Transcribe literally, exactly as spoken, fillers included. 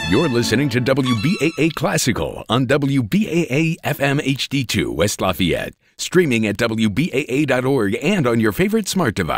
You're listening to W B A A Classical on W B A A F M H D two West Lafayette. Streaming at W B A A dot org and on your favorite smart device.